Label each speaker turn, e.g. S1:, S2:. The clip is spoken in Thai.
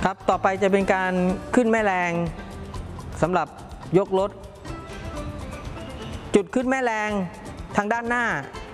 S1: ครับต่อไปจะเป็นการขึ้นแม่แรงสำหรับยกรถจุดขึ้นแม่แรงทางด้านหน้า